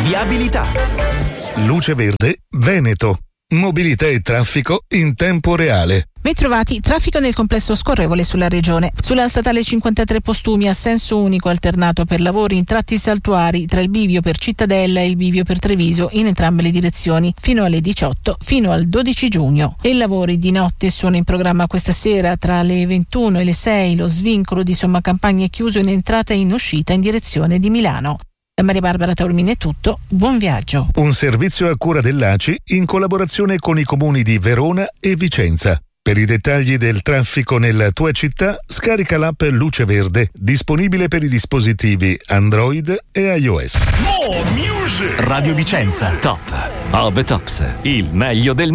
viabilità. Luce Verde Veneto. Mobilità e traffico in tempo reale. Bentrovati, traffico nel complesso scorrevole sulla regione. Sulla statale 53 Postumi a senso unico alternato per lavori in tratti saltuari tra il bivio per Cittadella e il bivio per Treviso in entrambe le direzioni fino alle 18 fino al 12 giugno. E i lavori di notte sono in programma questa sera tra le 21 e le 6. Lo svincolo di Sommacampagna è chiuso in entrata e in uscita in direzione di Milano. Da Maria Barbara Taormini è tutto, buon viaggio. Un servizio a cura dell'ACI in collaborazione con i comuni di Verona e Vicenza. Per i dettagli del traffico nella tua città, scarica l'app Luce Verde, disponibile per i dispositivi Android e iOS. Radio Vicenza, top of the tops, il meglio del